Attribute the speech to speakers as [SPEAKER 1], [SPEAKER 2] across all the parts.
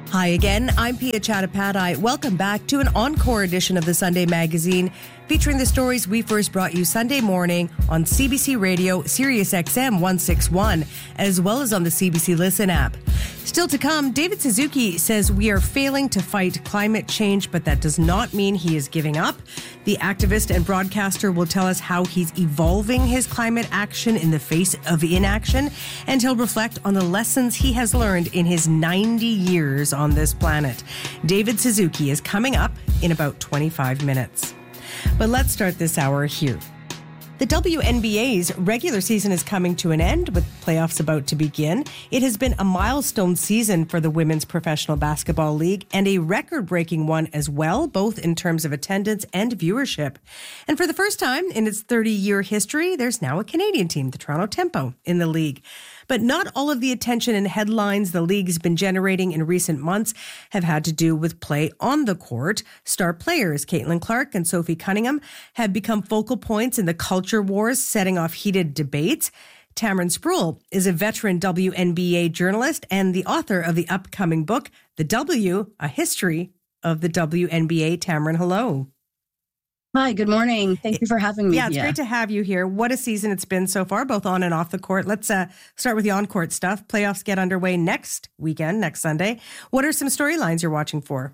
[SPEAKER 1] Hi again, I'm Pia Chattopadhyay. Welcome back to an encore edition of the Sunday Magazine, featuring the stories we first brought you Sunday morning on CBC Radio, Sirius XM 161, as well as on the CBC Listen app. Still to come, David Suzuki says we are failing to fight climate change, but that does not mean he is giving up. The activist and broadcaster will tell us how he's evolving his climate action in the face of inaction, and he'll reflect on the lessons he has learned in his 90 years on this planet. David Suzuki is coming up in about 25 minutes. But let's start this hour here. The WNBA's regular season is coming to an end, with playoffs about to begin. It has been a milestone season for the Women's Professional Basketball League, and a record-breaking one as well, both in terms of attendance and viewership. And for the first time in its 30-year history, there's now a Canadian team, the Toronto Tempo, in the league. But not all of the attention and headlines the league's been generating in recent months have had to do with play on the court. Star players Caitlin Clark and Sophie Cunningham have become focal points in the culture wars, setting off heated debates. Tamron Spruill is a veteran WNBA journalist and the author of the upcoming book, The W, A History of the WNBA. Tamron, hello.
[SPEAKER 2] Hi, good morning. Thank you for having me.
[SPEAKER 1] Yeah, it's great to have you here. What a season it's been so far, both on and off the court. Let's start with the on-court stuff. Playoffs get underway next weekend, next Sunday. What are some storylines you're watching for?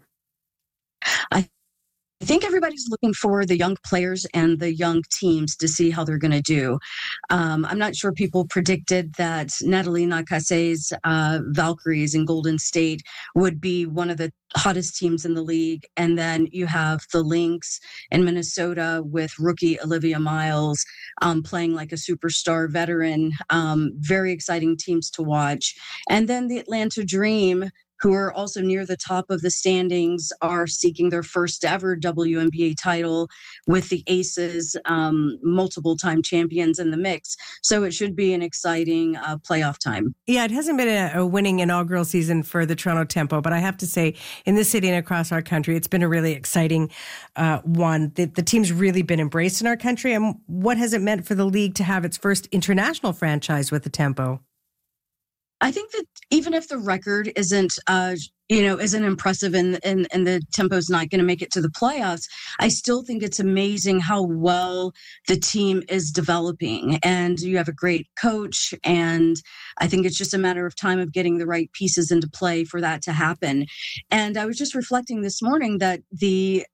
[SPEAKER 2] I think everybody's looking for the young players and the young teams to see how they're going to do. I'm not sure people predicted that Nathalie Nakase's Valkyries in Golden State would be one of the hottest teams in the league. And then you have the Lynx in Minnesota with rookie Olivia Miles playing like a superstar veteran. Very exciting teams to watch. And then the Atlanta Dream, who are also near the top of the standings, are seeking their first ever WNBA title with the Aces, multiple-time champions in the mix. So it should be an exciting playoff time.
[SPEAKER 1] Yeah, it hasn't been a winning inaugural season for the Toronto Tempo, but I have to say, in this city and across our country, it's been a really exciting one. The team's really been embraced in our country. And what has it meant for the league to have its first international franchise with the Tempo?
[SPEAKER 2] I think that even if the record isn't impressive and the Tempo's not going to make it to the playoffs, I still think it's amazing how well the team is developing. And you have a great coach, and I think it's just a matter of time of getting the right pieces into play for that to happen. And I was just reflecting this morning that the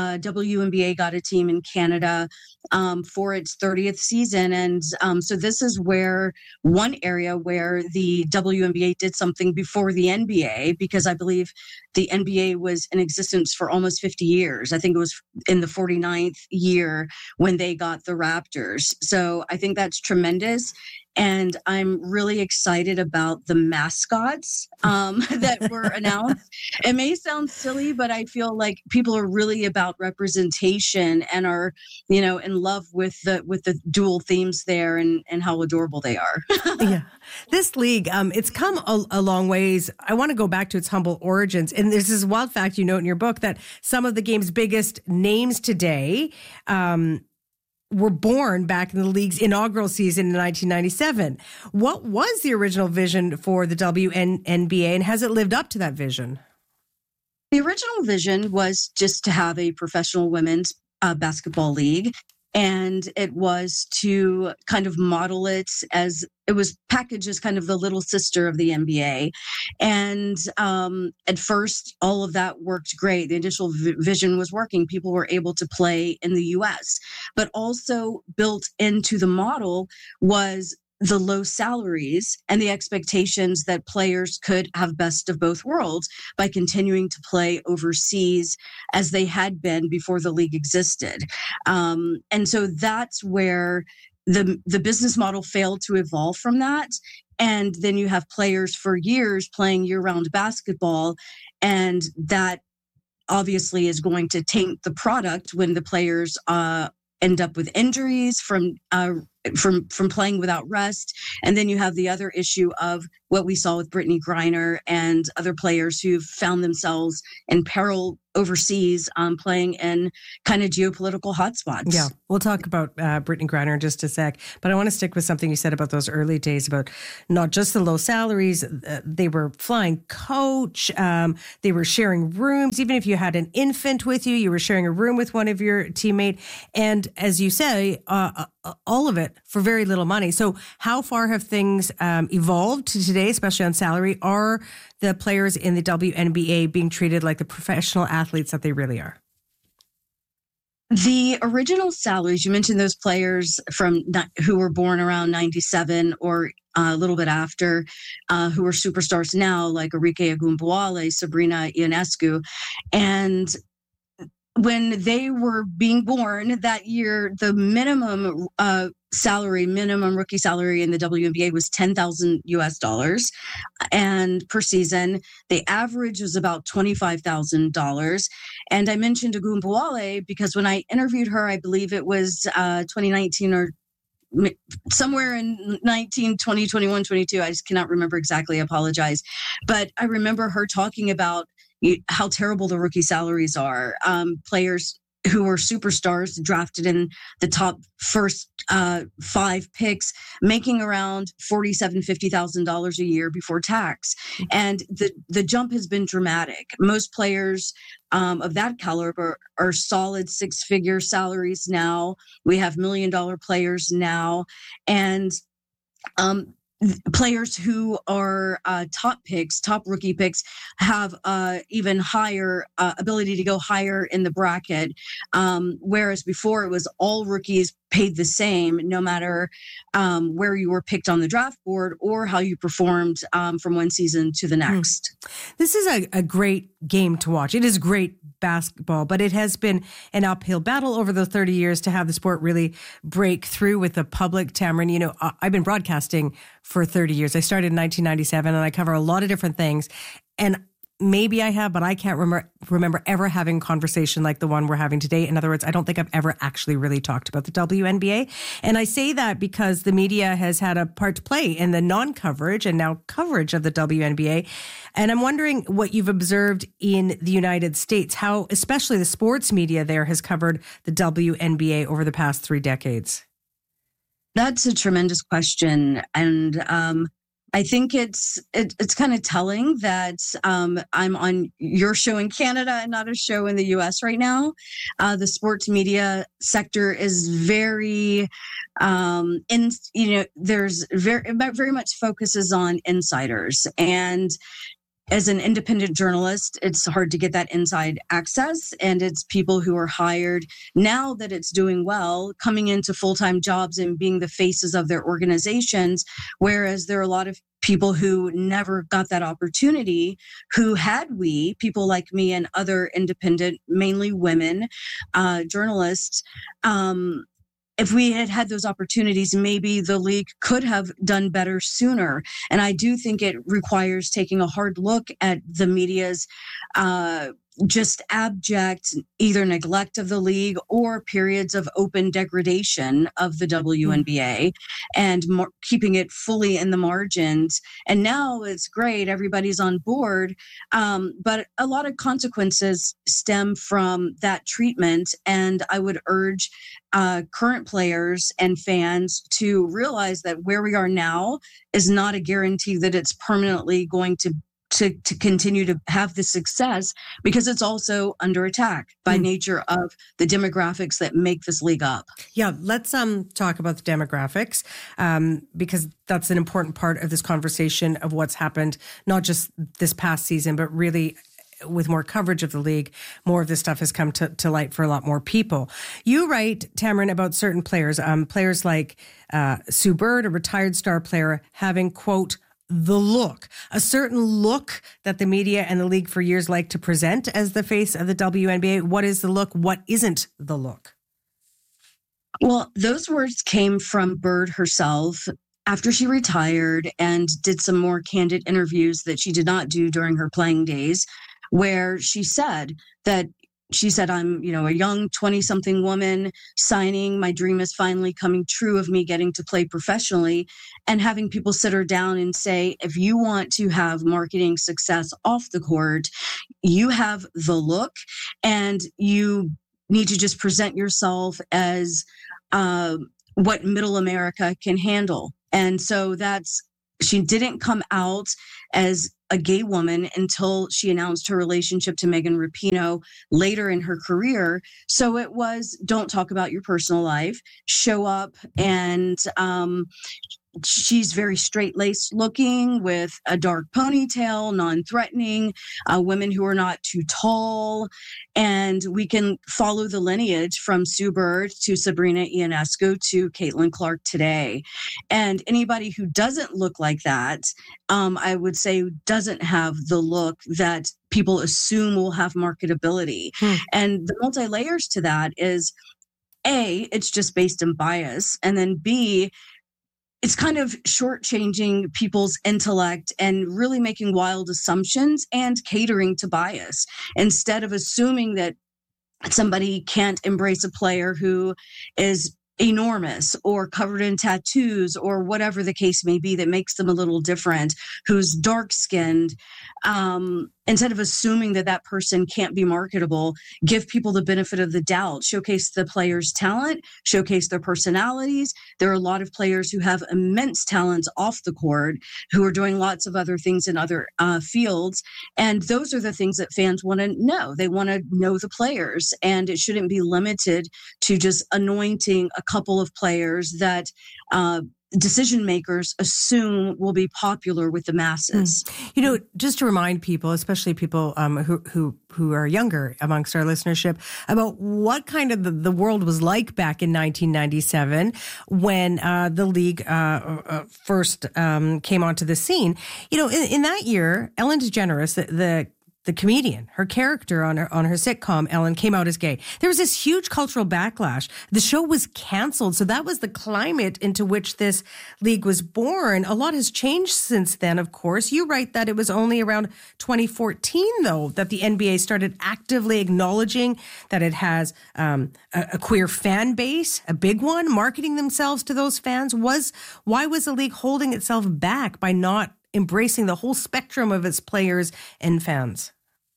[SPEAKER 2] WNBA got a team in Canada for its 30th season. And so this is where one area where the WNBA did something before the NBA, because I believe the NBA was in existence for almost 50 years. I think it was in the 49th year when they got the Raptors. So I think that's tremendous. And I'm really excited about the mascots that were announced. It may sound silly, but I feel like people are really about representation and are, in love with the dual themes there and how adorable they are.
[SPEAKER 1] Yeah. This league, it's come a long ways. I want to go back to its humble origins. And there's this wild fact you note in your book that some of the game's biggest names today were born back in the league's inaugural season in 1997. What was the original vision for the WNBA, and has it lived up to that vision?
[SPEAKER 2] The original vision was just to have a professional women's basketball league. And it was to kind of model it as it was packaged as kind of the little sister of the NBA. And at first, all of that worked great. The initial vision was working. People were able to play in the U.S. But also built into the model was the low salaries and the expectations that players could have best of both worlds by continuing to play overseas as they had been before the league existed. And so that's where the business model failed to evolve from that. And then you have players for years playing year-round basketball, and that obviously is going to taint the product when the players end up with injuries from playing without rest. And then you have the other issue of what we saw with Brittany Griner and other players who've found themselves in peril overseas, playing in kind of geopolitical hotspots.
[SPEAKER 1] Yeah, we'll talk about Brittany Griner in just a sec, but I want to stick with something you said about those early days, about not just the low salaries. They were flying coach. They were sharing rooms. Even if you had an infant with you, you were sharing a room with one of your teammate. And as you say, all of it for very little money. So how far have things evolved to today, especially on salary? Are the players in the WNBA being treated like the professional athletes that they really are?
[SPEAKER 2] The original salaries, you mentioned those players who were born around 97 or a little bit after, who are superstars now, like Arike Ogunbowale, Sabrina Ionescu. And when they were being born that year, the minimum rookie salary in the WNBA was $10,000 and per season. The average was about $25,000. And I mentioned Ogunbowale because when I interviewed her, I believe it was 2019 or somewhere in 19, 20, 21, 22. I just cannot remember exactly. I apologize. But I remember her talking about how terrible the rookie salaries are. Players who were superstars drafted in the top first 5 picks, making around $47,000, $50,000 a year before tax. And the jump has been dramatic. Most players of that caliber are solid 6-figure salaries now. We have $1 million players now. And players who are top rookie picks, have even higher ability to go higher in the bracket. Whereas before it was all rookies paid the same, no matter where you were picked on the draft board or how you performed from one season to the next.
[SPEAKER 1] This is a great game to watch. It is great basketball, but it has been an uphill battle over the 30 years to have the sport really break through with the public. Tamron, you know, I've been broadcasting for 30 years. I started in 1997 and I cover a lot of different things. And maybe I have, but I can't remember ever having a conversation like the one we're having today. In other words, I don't think I've ever actually really talked about the WNBA. And I say that because the media has had a part to play in the non-coverage and now coverage of the WNBA. And I'm wondering what you've observed in the United States, how especially the sports media there has covered the WNBA over the past 3 decades.
[SPEAKER 2] That's a tremendous question. And I think it's kind of telling that I'm on your show in Canada and not a show in the U.S. right now. The sports media sector is very, there's very much focuses on insiders. And as an independent journalist, it's hard to get that inside access, and it's people who are hired now that it's doing well, coming into full-time jobs and being the faces of their organizations, whereas there are a lot of people who never got that opportunity, people like me and other independent, mainly women, journalists, if we had had those opportunities, maybe the league could have done better sooner. And I do think it requires taking a hard look at the media's just abject either neglect of the league or periods of open degradation of the WNBA and keeping it fully in the margins. And now it's great. Everybody's on board. But a lot of consequences stem from that treatment. And I would urge current players and fans to realize that where we are now is not a guarantee that it's permanently going to continue to have the success, because it's also under attack by nature of the demographics that make this league up.
[SPEAKER 1] Yeah, let's talk about the demographics, because that's an important part of this conversation of what's happened, not just this past season, but really with more coverage of the league, more of this stuff has come to light for a lot more people. You write, Tamron, about certain players, players like Sue Bird, a retired star player, having, quote, a certain look that the media and the league for years like to present as the face of the WNBA. What is the look? What isn't the look?
[SPEAKER 2] Well, those words came from Bird herself after she retired and did some more candid interviews that she did not do during her playing days, where she said, I'm, a young 20-something woman signing. My dream is finally coming true of me getting to play professionally, and having people sit her down and say, if you want to have marketing success off the court, you have the look, and you need to just present yourself as what middle America can handle. And so she didn't come out as a gay woman until she announced her relationship to Megan Rapinoe later in her career. So it was, don't talk about your personal life, show up, and she's very straight-laced looking with a dark ponytail, non-threatening, women who are not too tall. And we can follow the lineage from Sue Bird to Sabrina Ionescu to Caitlin Clark today. And anybody who doesn't look like that, I would say doesn't have the look that people assume will have marketability. And the multi-layers to that is, A, it's just based in bias. And then B, it's kind of shortchanging people's intellect and really making wild assumptions and catering to bias instead of assuming that somebody can't embrace a player who is enormous or covered in tattoos or whatever the case may be that makes them a little different, who's dark skinned. Instead of assuming that that person can't be marketable, give people the benefit of the doubt, showcase the player's talent, showcase their personalities. There are a lot of players who have immense talents off the court, who are doing lots of other things in other fields. And those are the things that fans want to know. They want to know the players, and it shouldn't be limited to just anointing a couple of players that decision makers assume will be popular with the masses.
[SPEAKER 1] You know, just to remind people, especially people who are younger amongst our listenership, about what kind of the world was like back in 1997 when the league first came onto the scene. You know, in that year, Ellen DeGeneres, the comedian, her character on her sitcom, Ellen, came out as gay. There was this huge cultural backlash. The show was canceled. So that was the climate into which this league was born. A lot has changed since then, of course. You write that it was only around 2014, though, that the NBA started actively acknowledging that it has a queer fan base, a big one, marketing themselves to those fans. Why was the league holding itself back by not embracing the whole spectrum of its players and fans?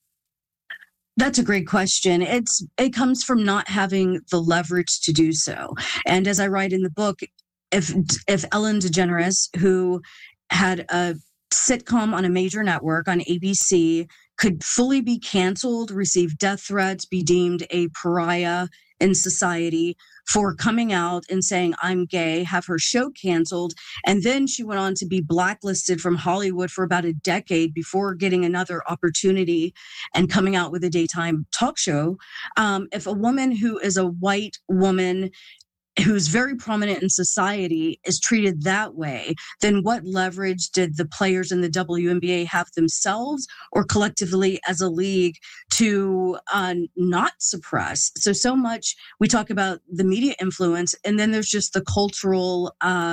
[SPEAKER 2] That's a great question. It comes from not having the leverage to do so. And as I write in the book, if Ellen DeGeneres, who had a sitcom on a major network on ABC, could fully be canceled, receive death threats, be deemed a pariah in society for coming out and saying, I'm gay, have her show canceled. And then she went on to be blacklisted from Hollywood for about a decade before getting another opportunity and coming out with a daytime talk show. If a woman who is a white woman who's very prominent in society is treated that way, then what leverage did the players in the WNBA have themselves or collectively as a league to not suppress? So much we talk about the media influence, and then there's just the cultural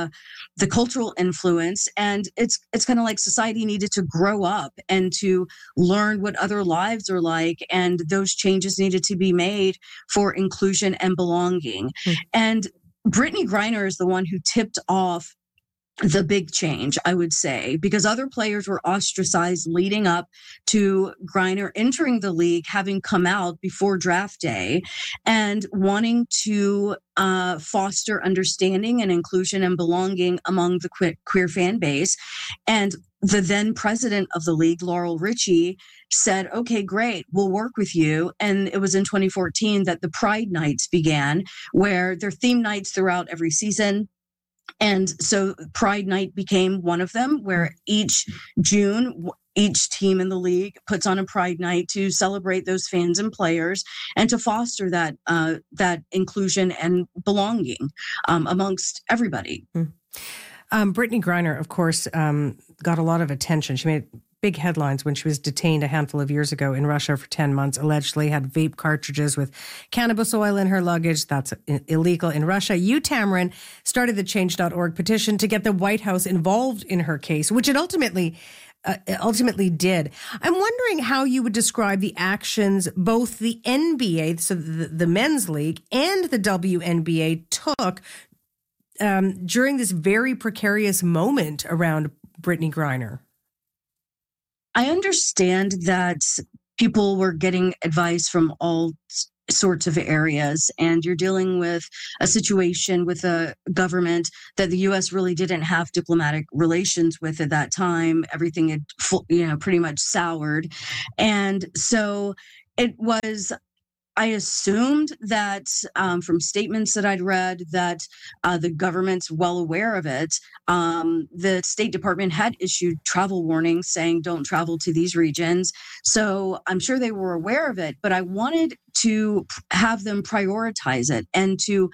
[SPEAKER 2] influence, and it's kind of like society needed to grow up and to learn what other lives are like, and those changes needed to be made for inclusion and belonging. And Brittney Griner is the one who tipped off the big change, I would say, because other players were ostracized leading up to Griner entering the league, having come out before draft day and wanting to foster understanding and inclusion and belonging among the queer fan base. And the then president of the league, Laurel Richie, said, okay, great, we'll work with you. And it was in 2014 that the Pride Nights began, where they're theme nights throughout every season. And so Pride Night became one of them, where each June, each team in the league puts on a Pride Night to celebrate those fans and players and to foster that inclusion and belonging amongst everybody.
[SPEAKER 1] Brittney Griner, of course, got a lot of attention. She made big headlines when she was detained a handful of years ago in Russia for 10 months, allegedly had vape cartridges with cannabis oil in her luggage. That's illegal in Russia. You, Tamron, started the Change.org petition to get the White House involved in her case, which it ultimately did. I'm wondering how you would describe the actions both the NBA, so the men's league, and the WNBA took during this very precarious moment around Brittney Griner.
[SPEAKER 2] I understand that people were getting advice from all sorts of areas, and you're dealing with a situation with a government that the U.S. really didn't have diplomatic relations with at that time. Everything had, pretty much soured. And so it was, I assumed that from statements that I'd read that the government's well aware of it. The State Department had issued travel warnings saying don't travel to these regions. So I'm sure they were aware of it, but I wanted to have them prioritize it and to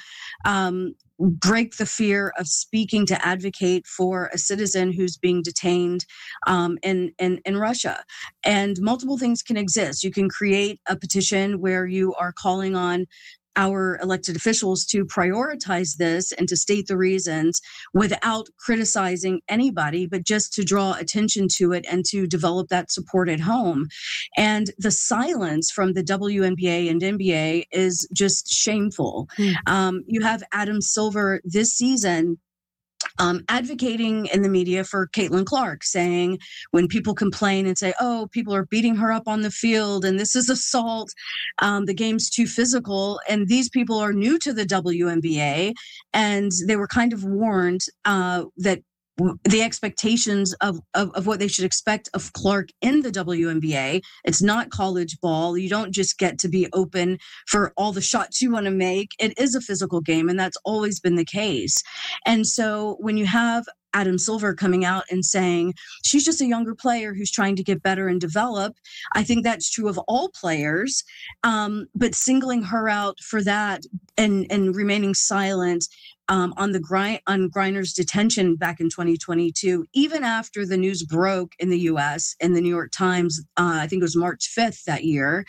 [SPEAKER 2] break the fear of speaking to advocate for a citizen who's being detained in Russia. And multiple things can exist. You can create a petition where you are calling on our elected officials to prioritize this and to state the reasons without criticizing anybody, but just to draw attention to it and to develop that support at home. And the silence from the WNBA and NBA is just shameful. You have Adam Silver this season advocating in the media for Caitlin Clark, saying when people complain and say, oh, people are beating her up on the field and this is assault, the game's too physical. And these people are new to the WNBA, and they were kind of warned that the expectations of what they should expect of Clark in the WNBA. It's not college ball. You don't just get to be open for all the shots you want to make. It is a physical game, and that's always been the case. And so when you have Adam Silver coming out and saying she's just a younger player who's trying to get better and develop, I think that's true of all players. But singling her out for that and remaining silent on Griner's detention back in 2022, even after the news broke in the U.S. in the New York Times, I think it was March 5th that year,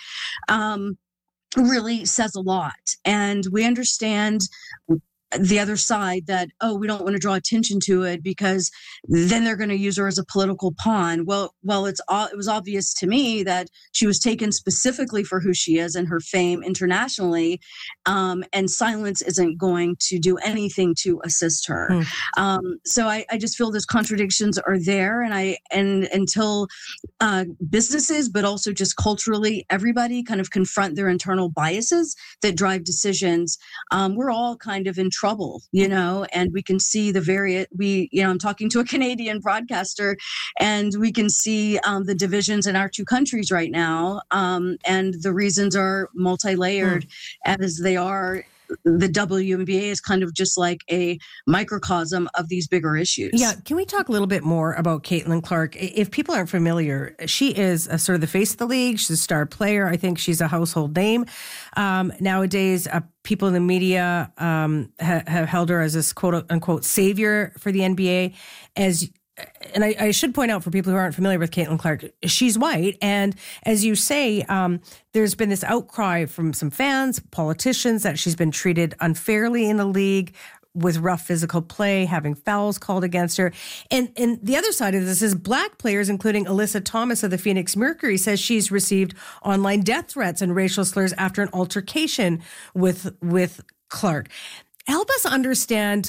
[SPEAKER 2] really says a lot. And we understand the other side that, oh, we don't want to draw attention to it because then they're going to use her as a political pawn. Well, it was obvious to me that she was taken specifically for who she is and her fame internationally, and silence isn't going to do anything to assist her. So I just feel those contradictions are there, and until businesses, but also just culturally, everybody kind of confront their internal biases that drive decisions, we're all kind of in trouble, and we can see I'm talking to a Canadian broadcaster, and we can see the divisions in our two countries right now. And the reasons are multi-layered as they are. The WNBA is kind of just like a microcosm of these bigger issues.
[SPEAKER 1] Yeah. Can we talk a little bit more about Caitlin Clark? If people aren't familiar, she is sort of the face of the league. She's a star player. I think she's a household name. Nowadays, people in the media have held her as this quote unquote savior for the NBA. And I should point out for people who aren't familiar with Caitlin Clark, she's white. And as you say, there's been this outcry from some fans, politicians, that she's been treated unfairly in the league with rough physical play, having fouls called against her. And the other side of this is Black players, including Alyssa Thomas of the Phoenix Mercury, says she's received online death threats and racial slurs after an altercation with Clark. Help us understand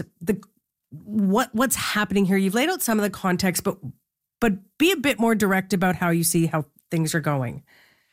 [SPEAKER 1] what's happening here. You've laid out some of the context, but be a bit more direct about how you see how things are going.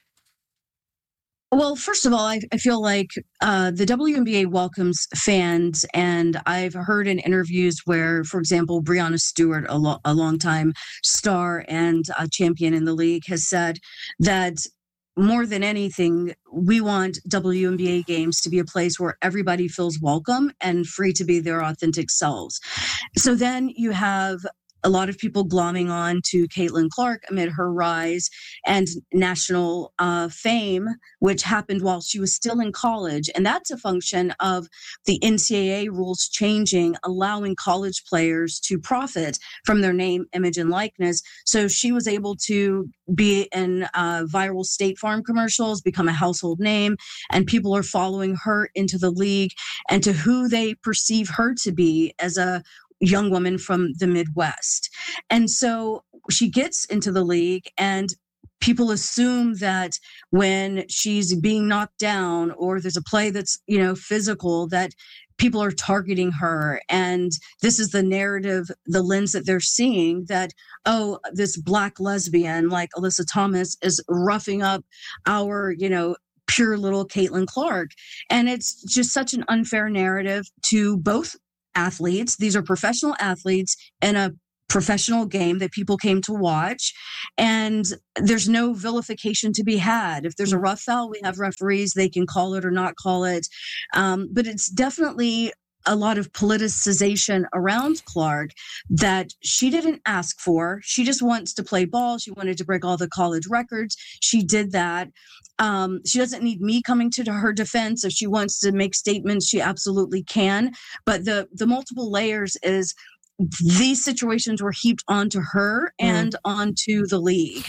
[SPEAKER 2] Well, first of all, I feel like the WNBA welcomes fans, and I've heard in interviews where, for example, Breanna Stewart, a longtime star and a champion in the league, has said that more than anything, we want WNBA games to be a place where everybody feels welcome and free to be their authentic selves. So then you have a lot of people glomming on to Caitlin Clark amid her rise and national fame, which happened while she was still in college. And that's a function of the NCAA rules changing, allowing college players to profit from their name, image, and likeness. So she was able to be in viral State Farm commercials, become a household name, and people are following her into the league and to who they perceive her to be as a young woman from the Midwest. And so she gets into the league, and people assume that when she's being knocked down or there's a play that's, physical, that people are targeting her. And this is the narrative, the lens that they're seeing, that, oh, this Black lesbian like Alyssa Thomas is roughing up our, pure little Caitlin Clark. And it's just such an unfair narrative to both athletes. These are professional athletes in a professional game that people came to watch, and there's no vilification to be had. If there's a rough foul, we have referees, they can call it or not call it. But it's definitely a lot of politicization around Clark that she didn't ask for. She just wants to play ball. She wanted to break all the college records. She did that. She doesn't need me coming to her defense. If she wants to make statements, she absolutely can. But the multiple layers is these situations were heaped onto her and onto the league,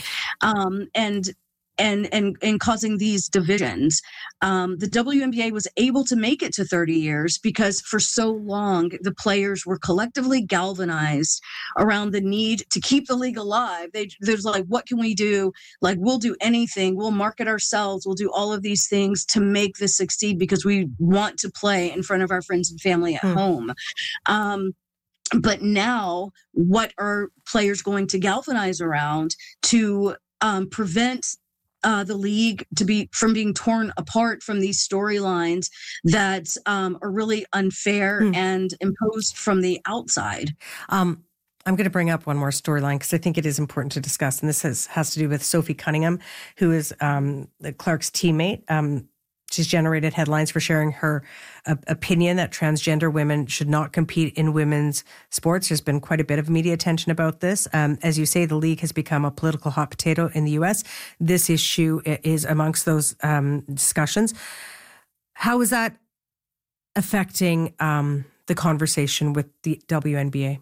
[SPEAKER 2] and causing these divisions. The WNBA was able to make it to 30 years because for so long, the players were collectively galvanized around the need to keep the league alive. There's like, what can we do? Like, we'll do anything. We'll market ourselves. We'll do all of these things to make this succeed because we want to play in front of our friends and family at home. But now, what are players going to galvanize around to prevent the league from being torn apart from these storylines that are really unfair and imposed from the outside?
[SPEAKER 1] I'm going to bring up one more storyline because I think it is important to discuss, and this has to do with Sophie Cunningham, who is Clark's teammate. She's generated headlines for sharing her opinion that transgender women should not compete in women's sports. There's been quite a bit of media attention about this. As you say, the league has become a political hot potato in the U.S. This issue is amongst those discussions. How is that affecting the conversation with the WNBA?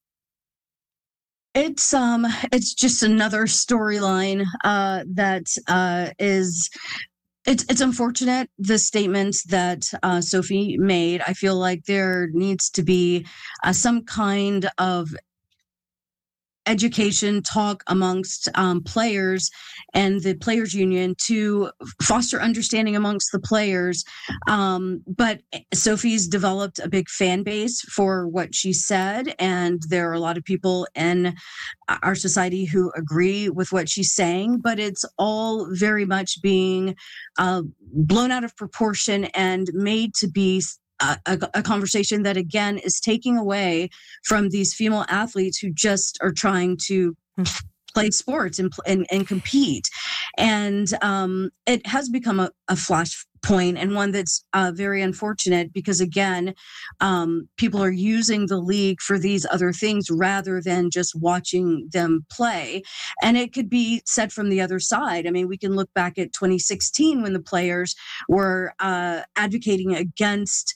[SPEAKER 2] It's just another storyline that is. It's unfortunate, the statements that Sophie made. I feel like there needs to be some kind of education talk amongst players and the players union to foster understanding amongst the players. But Sophie's developed a big fan base for what she said, and there are a lot of people in our society who agree with what she's saying, but it's all very much being blown out of proportion and made to be a conversation that, again, is taking away from these female athletes who just are trying to play sports and compete. And it has become a flashpoint, and one that's very unfortunate because, again, people are using the league for these other things rather than just watching them play. And it could be said from the other side. I mean, we can look back at 2016 when the players were advocating against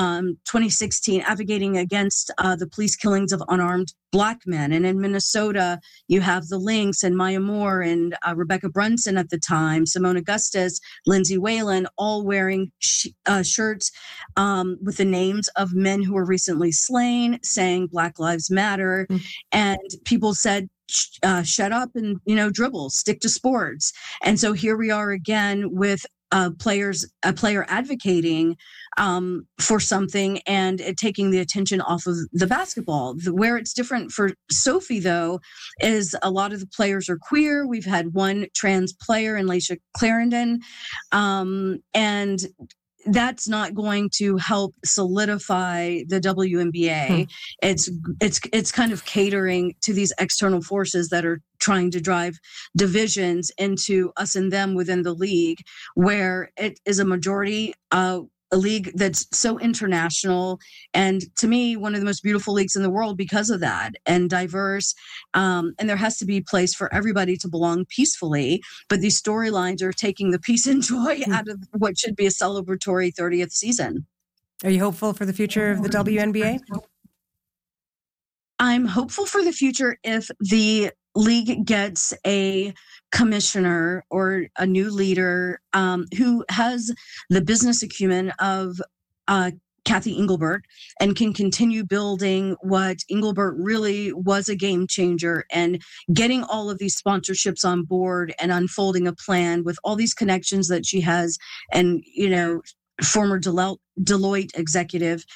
[SPEAKER 2] the police killings of unarmed Black men. And in Minnesota, you have the Lynx and Maya Moore and Rebecca Brunson at the time, Simone Augustus, Lindsay Whalen, all wearing shirts with the names of men who were recently slain, saying Black Lives Matter. And people said, shut up and, dribble, stick to sports. And so here we are again with a player advocating for something and it taking the attention off of the basketball. Where it's different for Sophie, though, is a lot of the players are queer. We've had one trans player in Laisha Clarendon, and that's not going to help solidify the WNBA. It's kind of catering to these external forces that are trying to drive divisions into us and them within the league, where it is a majority a league that's so international, and to me, one of the most beautiful leagues in the world because of that, and diverse. And there has to be a place for everybody to belong peacefully. But these storylines are taking the peace and joy out of what should be a celebratory 30th season.
[SPEAKER 1] Are you hopeful for the future of the WNBA?
[SPEAKER 2] I'm hopeful for the future if the league gets a commissioner or a new leader who has the business acumen of Kathy Engelbert and can continue building what Engelbert really was, a game changer, and getting all of these sponsorships on board and unfolding a plan with all these connections that she has. And, former Deloitte executive.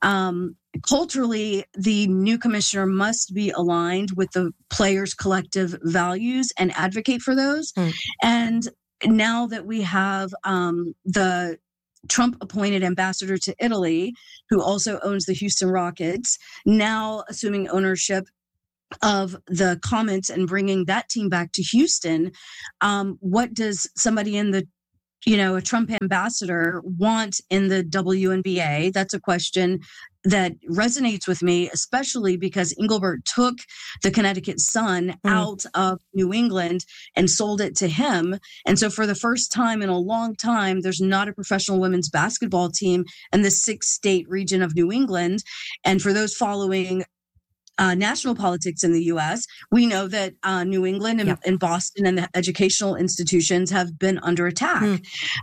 [SPEAKER 2] Culturally, the new commissioner must be aligned with the players' collective values and advocate for those. And now that we have the Trump appointed ambassador to Italy, who also owns the Houston Rockets, now assuming ownership of the Comets and bringing that team back to Houston, what does somebody in the a Trump ambassador want in the WNBA? That's a question that resonates with me, especially because Engelbert took the Connecticut Sun out of New England and sold it to him. And so for the first time in a long time, there's not a professional women's basketball team in the 6-state region of New England. And for those following national politics in the U.S., we know that New England and Boston and the educational institutions have been under attack.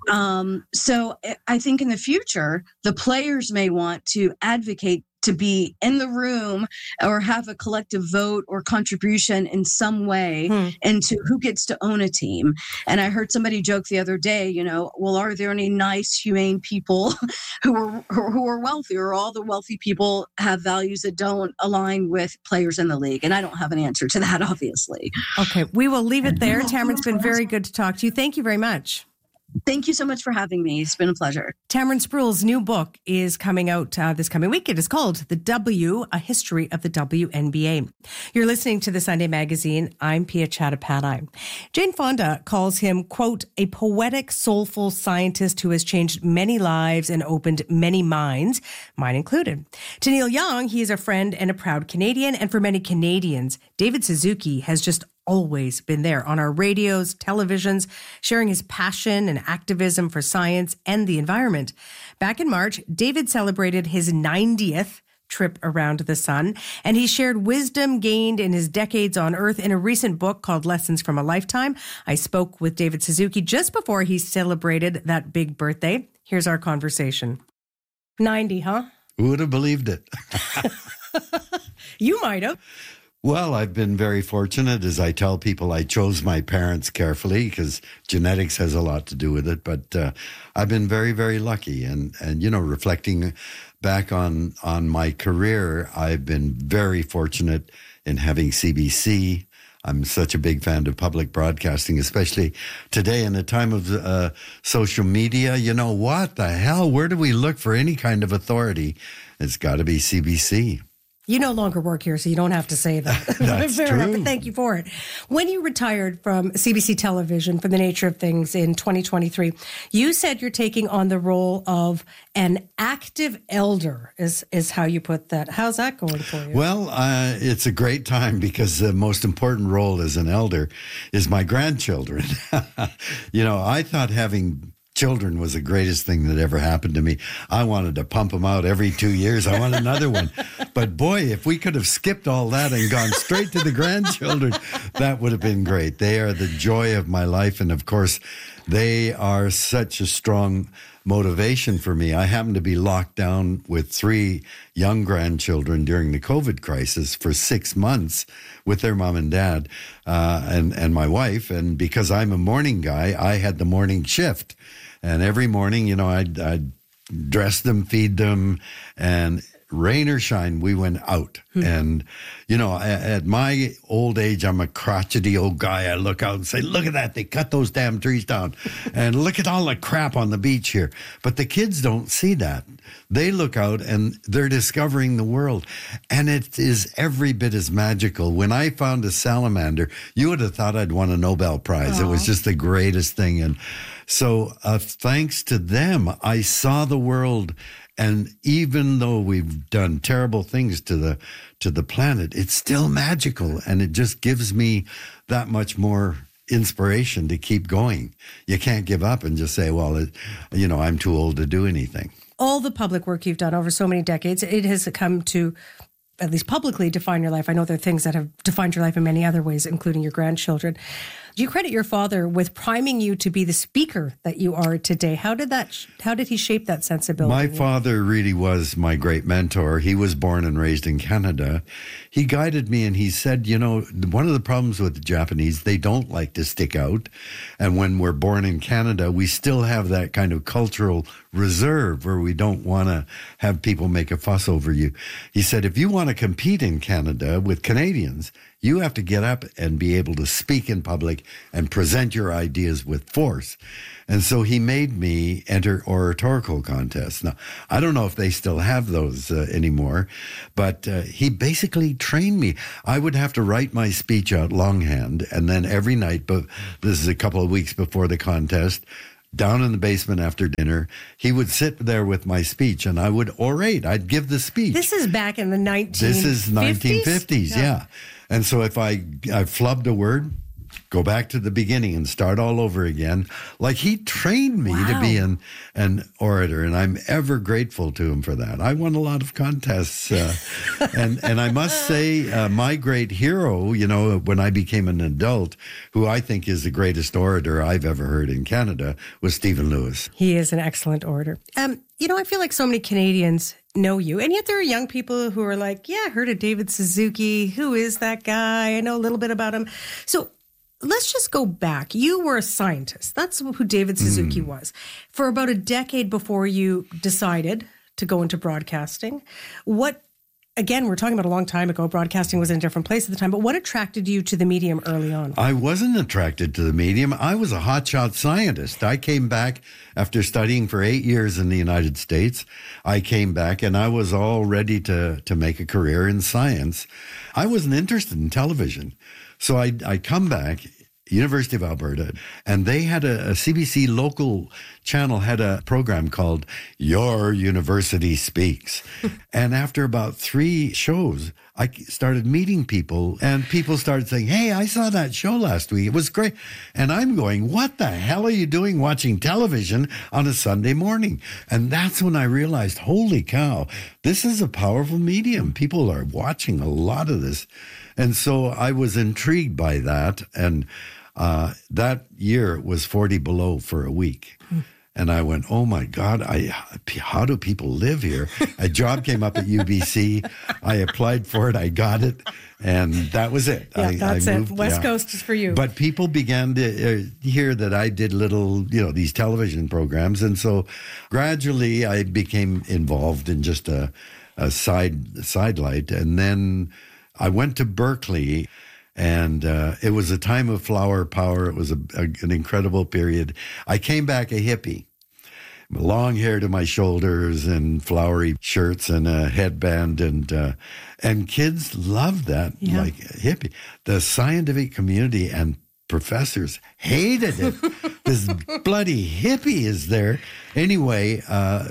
[SPEAKER 2] So I think in the future, the players may want to advocate to be in the room or have a collective vote or contribution in some way into who gets to own a team. And I heard somebody joke the other day, well, are there any nice, humane people who are wealthy, or all the wealthy people have values that don't align with players in the league? And I don't have an answer to that, obviously.
[SPEAKER 1] Okay, we will leave it there. Tamron, it's been very good to talk to you. Thank you very much.
[SPEAKER 2] Thank you so much for having me. It's been a pleasure.
[SPEAKER 1] Tamron Spruill's new book is coming out this coming week. It is called The W, A History of the WNBA. You're listening to the Sunday Magazine. I'm Pia Chattopadhyay. Jane Fonda calls him, quote, a poetic, soulful scientist who has changed many lives and opened many minds, mine included. To Neil Young, he is a friend and a proud Canadian. And for many Canadians, David Suzuki has just always been there on our radios, televisions, sharing his passion and activism for science and the environment. Back in March, David celebrated his 90th trip around the sun, and he shared wisdom gained in his decades on Earth in a recent book called Lessons from a Lifetime. I spoke with David Suzuki just before he celebrated that big birthday. Here's our conversation. 90, huh?
[SPEAKER 3] Who would have believed it?
[SPEAKER 1] You might have.
[SPEAKER 3] Well, I've been very fortunate. As I tell people, I chose my parents carefully because genetics has a lot to do with it. But I've been very, very lucky. And reflecting back on my career, I've been very fortunate in having CBC. I'm such a big fan of public broadcasting, especially today in a time of social media. What the hell? Where do we look for any kind of authority? It's got to be CBC.
[SPEAKER 1] You no longer work here, so you don't have to say that.
[SPEAKER 3] That's
[SPEAKER 1] Fair
[SPEAKER 3] true.
[SPEAKER 1] enough, but thank you for it. When you retired from CBC Television for the nature of things in 2023, you said you're taking on the role of an active elder, is how you put that. How's that going for you?
[SPEAKER 3] Well, it's a great time because the most important role as an elder is my grandchildren. I thought having children was the greatest thing that ever happened to me. I wanted to pump them out every 2 years. I want another one. But boy, if we could have skipped all that and gone straight to the grandchildren, that would have been great. They are the joy of my life. And of course, they are such a strong motivation for me. I happen to be locked down with 3 young grandchildren during the COVID crisis for 6 months with their mom and dad and my wife. And because I'm a morning guy, I had the morning shift. And every morning, I'd dress them, feed them, and rain or shine, we went out. And, at my old age, I'm a crotchety old guy. I look out and say, look at that. They cut those damn trees down. And look at all the crap on the beach here. But the kids don't see that. They look out and they're discovering the world. And it is every bit as magical. When I found a salamander, you would have thought I'd won a Nobel Prize. Aww. It was just the greatest thing. And so thanks to them, I saw the world. And even though we've done terrible things to the planet, it's still magical. And it just gives me that much more inspiration to keep going. You can't give up and just say, well, I'm too old to do anything.
[SPEAKER 1] All the public work you've done over so many decades, it has come to at least publicly define your life. I know there are things that have defined your life in many other ways, including your grandchildren. Do you credit your father with priming you to be the speaker that you are today? How did he shape that sensibility?
[SPEAKER 3] My father really was my great mentor. He was born and raised in Canada. He guided me and he said, one of the problems with the Japanese, they don't like to stick out. And when we're born in Canada, we still have that kind of cultural reserve where we don't want to have people make a fuss over you. He said, if you want to compete in Canada with Canadians, you have to get up and be able to speak in public and present your ideas with force. And so he made me enter oratorical contests. Now, I don't know if they still have those anymore, but he basically trained me. I would have to write my speech out longhand, and then every night, but this is a couple of weeks before the contest, down in the basement after dinner, he would sit there with my speech and I would orate. I'd give the speech.
[SPEAKER 1] This is back in the 1950s?
[SPEAKER 3] This is 1950s, yeah. And so if I flubbed a word, go back to the beginning and start all over again. Like he trained me to be an orator, and I'm ever grateful to him for that. I won a lot of contests. And I must say, my great hero, when I became an adult, who I think is the greatest orator I've ever heard in Canada, was Stephen Lewis.
[SPEAKER 1] He is an excellent orator. I feel like so many Canadians know you, and yet there are young people who are like, yeah, I heard of David Suzuki. Who is that guy? I know a little bit about him. So let's just go back. You were a scientist. That's who David Suzuki was. For about a decade before you decided to go into broadcasting. Again, we're talking about a long time ago. Broadcasting was in a different place at the time. But what attracted you to the medium early on? I
[SPEAKER 3] wasn't attracted to the medium. I was a hotshot scientist. I came back after studying for 8 years in the United States. I came back and I was all ready to make a career in science. I wasn't interested in television. So I come back, University of Alberta, and they had a CBC local channel had a program called Your University Speaks. And after about 3 shows, I started meeting people, and people started saying, hey, I saw that show last week. It was great. And I'm going, what the hell are you doing watching television on a Sunday morning? And that's when I realized, holy cow, this is a powerful medium. People are watching a lot of this. And so I was intrigued by that. And that year it was 40 below for a week. And I went, oh my God, how do people live here? A job came up at UBC. I applied for it. I got it. And that was it.
[SPEAKER 1] Yeah, that's it. West Coast is for you.
[SPEAKER 3] But people began to hear that I did little, these television programs. And so gradually I became involved in just a sidelight. And then I went to Berkeley. And it was a time of flower power. It was an incredible period. I came back a hippie, long hair to my shoulders and flowery shirts and a headband. And kids loved that, like hippie. The scientific community and professors hated it. This bloody hippie is there. Anyway,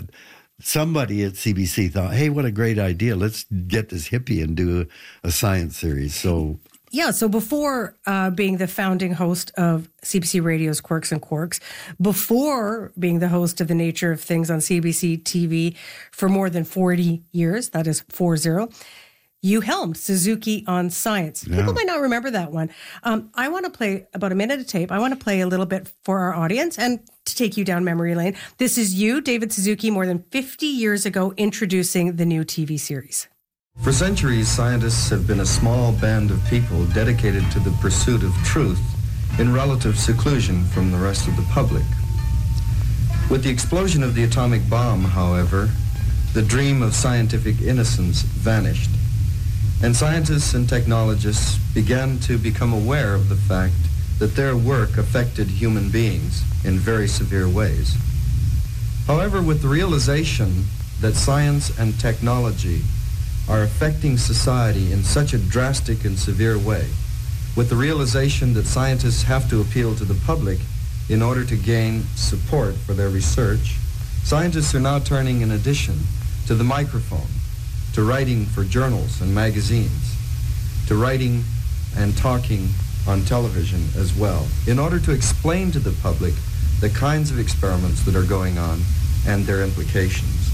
[SPEAKER 3] somebody at CBC thought, hey, what a great idea. Let's get this hippie and do a science series.
[SPEAKER 1] So before being the founding host of CBC Radio's Quirks and Quarks, before being the host of The Nature of Things on CBC TV for more than 40 years, that is 40, you helmed Suzuki on Science. Yeah. People might not remember that one. I want to play about a minute of tape. I want to play a little bit for our audience and to take you down memory lane. This is you, David Suzuki, more than 50 years ago, introducing the new TV series.
[SPEAKER 4] For centuries, scientists have been a small band of people dedicated to the pursuit of truth in relative seclusion from the rest of the public. With the explosion of the atomic bomb, however, the dream of scientific innocence vanished, and scientists and technologists began to become aware of the fact that their work affected human beings in very severe ways. However, with the realization that science and technology are affecting society in such a drastic and severe way, with the realization that scientists have to appeal to the public in order to gain support for their research, scientists are now turning, in addition to the microphone, to writing for journals and magazines, to writing and talking on television as well, in order to explain to the public the kinds of experiments that are going on and their implications.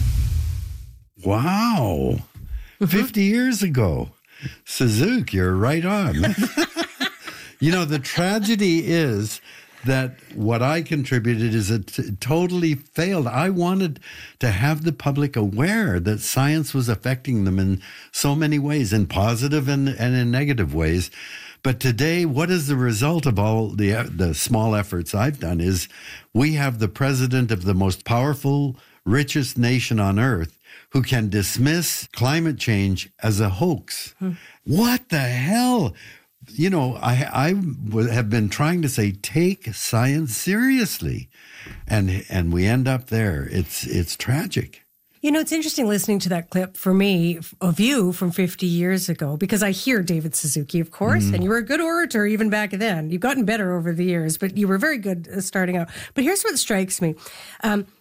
[SPEAKER 3] 50 years ago. Suzuki, you're right on. The tragedy is that what I contributed is totally failed. I wanted to have the public aware that science was affecting them in so many ways, in positive and in negative ways. But today, what is the result of all the small efforts I've done is we have the president of the most powerful, richest nation on earth who can dismiss climate change as a hoax. What the hell? I have been trying to say, take science seriously. And we end up there. It's tragic.
[SPEAKER 1] It's interesting listening to that clip for me of you from 50 years ago, because I hear David Suzuki, of course, and you were a good orator even back then. You've gotten better over the years, but you were very good starting out. But here's what strikes me.